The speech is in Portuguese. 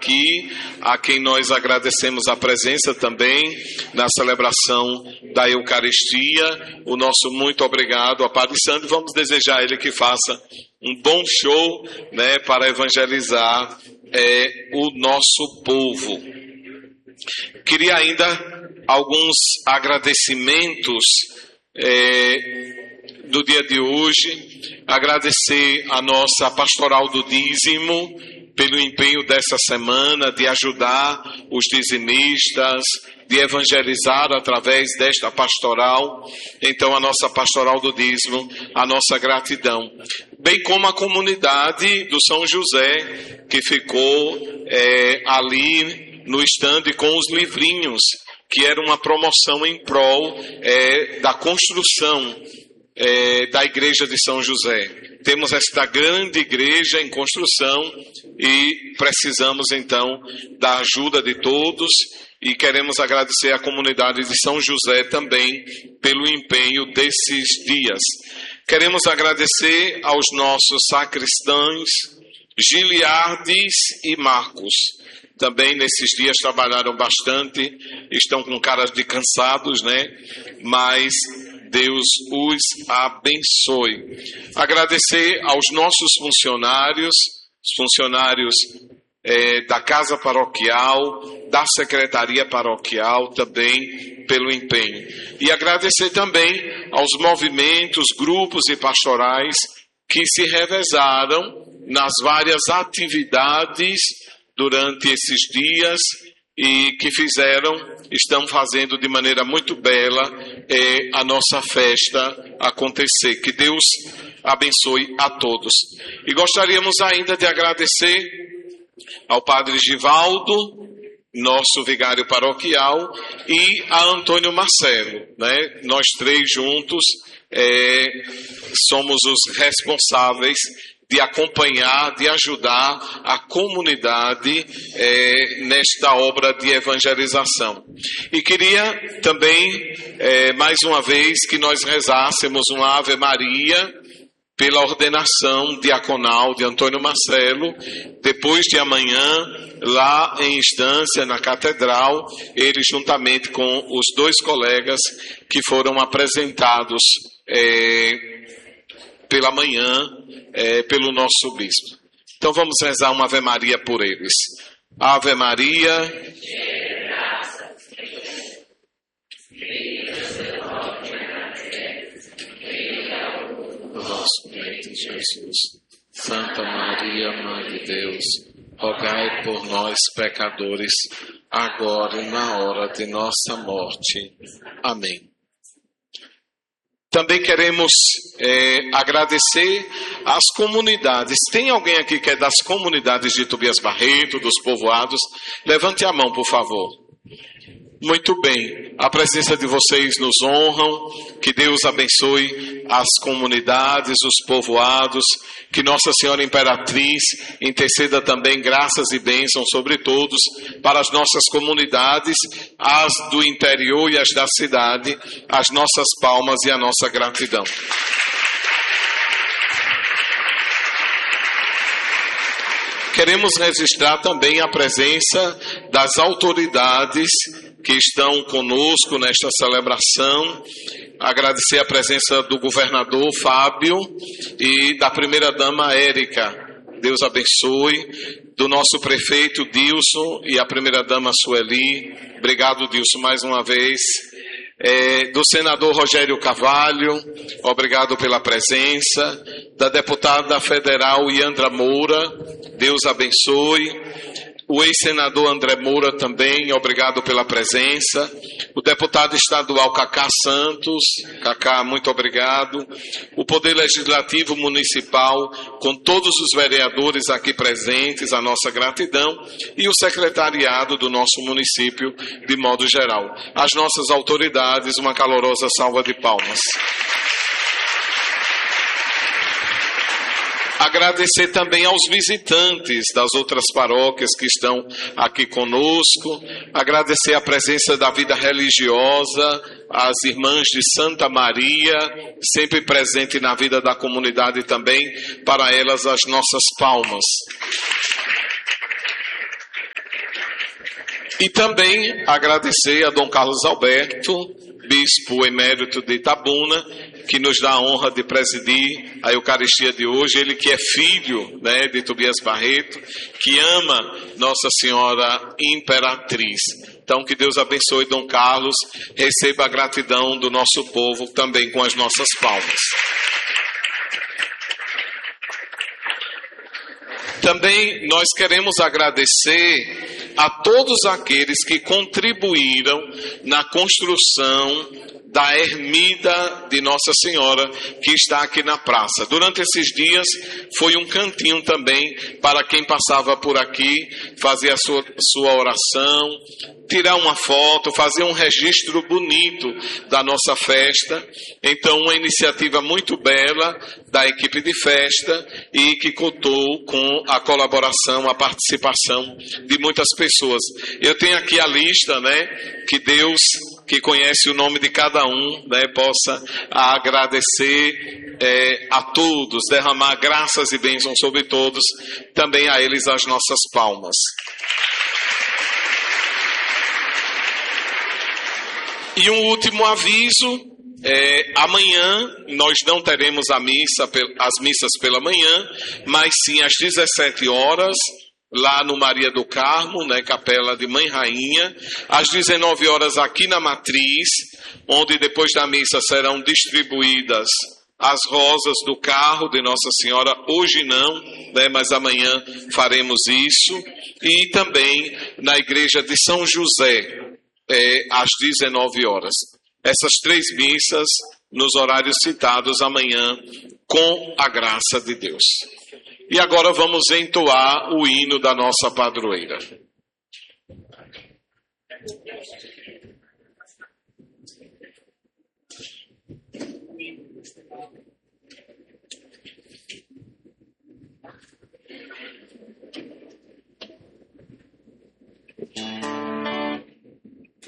aqui, a quem nós agradecemos a presença também na celebração da Eucaristia. O nosso muito obrigado ao Padre Sandro. Vamos desejar a ele que faça um bom show, né, para evangelizar o nosso povo. Queria ainda alguns agradecimentos do dia de hoje. Agradecer a nossa pastoral do dízimo pelo empenho dessa semana de ajudar os dizimistas, de evangelizar através desta pastoral. Então, a nossa pastoral do dízimo, a nossa gratidão. Bem como a comunidade do São José, que ficou ali no estande com os livrinhos, que era uma promoção em prol da construção da igreja de São José. Temos esta grande igreja em construção e precisamos então da ajuda de todos, e queremos agradecer à comunidade de São José também pelo empenho desses dias. Queremos agradecer aos nossos sacristães Giliardes e Marcos. Também nesses dias trabalharam bastante, estão com caras de cansados, né? Mas Deus os abençoe. Agradecer aos nossos funcionários, da Casa Paroquial, da Secretaria Paroquial também pelo empenho. E agradecer também aos movimentos, grupos e pastorais que se revezaram nas várias atividades durante esses dias e que estão fazendo de maneira muito bela a nossa festa acontecer. Que Deus abençoe a todos. E gostaríamos ainda de agradecer ao Padre Givaldo, nosso vigário paroquial, e a Antônio Marcelo, né? Nós três juntos somos os responsáveis de acompanhar, de ajudar a comunidade nesta obra de evangelização. E queria também, mais uma vez, que nós rezássemos uma Ave Maria pela ordenação diaconal de Antônio Marcelo, depois de amanhã, lá em Estância, na Catedral, ele juntamente com os dois colegas que foram apresentados pela manhã, pelo nosso bispo. Então vamos rezar uma Ave Maria por eles. Ave Maria, nosso pleito, Jesus. Santa Maria, Mãe de Deus, rogai por nós, pecadores, agora e na hora de nossa morte. Amém. Também queremos agradecer às comunidades. Tem alguém aqui que é das comunidades de Tobias Barreto, dos povoados? Levante a mão, por favor. Muito bem, a presença de vocês nos honram, que Deus abençoe as comunidades, os povoados, que Nossa Senhora Imperatriz interceda também graças e bênçãos sobre todos, para as nossas comunidades, as do interior e as da cidade, as nossas palmas e a nossa gratidão. Queremos registrar também a presença das autoridades que estão conosco nesta celebração. Agradecer a presença do governador Fábio e da primeira-dama Érica. Deus abençoe. Do nosso prefeito Dilson e a primeira-dama Sueli. Obrigado, Dilson, mais uma vez. Do senador Rogério Carvalho, obrigado pela presença. Da deputada federal Iandra Moura, Deus abençoe. O ex-senador André Moura também, obrigado pela presença. O deputado estadual Cacá Santos, Cacá, muito obrigado. O Poder Legislativo Municipal, com todos os vereadores aqui presentes, a nossa gratidão. E o secretariado do nosso município, de modo geral. As nossas autoridades, uma calorosa salva de palmas. Agradecer também aos visitantes das outras paróquias que estão aqui conosco. Agradecer a presença da vida religiosa, as irmãs de Santa Maria, sempre presente na vida da comunidade também. Para elas, as nossas palmas. E também agradecer a Dom Carlos Alberto, bispo emérito de Itabuna, que nos dá a honra de presidir a Eucaristia de hoje. Ele que é filho, né, de Tobias Barreto, que ama Nossa Senhora Imperatriz. Então, que Deus abençoe Dom Carlos, receba a gratidão do nosso povo também com as nossas palmas. Também nós queremos agradecer a todos aqueles que contribuíram na construção da ermida de Nossa Senhora, que está aqui na praça. Durante esses dias foi um cantinho também para quem passava por aqui, fazer a sua oração, tirar uma foto, fazer um registro bonito da nossa festa. Então, uma iniciativa muito bela da equipe de festa e que contou com a colaboração, a participação de muitas pessoas. Eu tenho aqui a lista, né, que Deus, que conhece o nome de cada um, né, possa agradecer a todos, derramar graças e bênçãos sobre todos, também a eles as nossas palmas. E um último aviso, amanhã nós não teremos as missas pela manhã, mas sim às 17 horas, lá no Maria do Carmo, né, Capela de Mãe Rainha, às 19 horas aqui na Matriz, onde depois da missa serão distribuídas as rosas do carro de Nossa Senhora. Hoje não, né, mas amanhã faremos isso. E também na igreja de São José, às 19 horas. Essas 3 missas nos horários citados amanhã, com a graça de Deus. E agora vamos entoar o hino da nossa padroeira.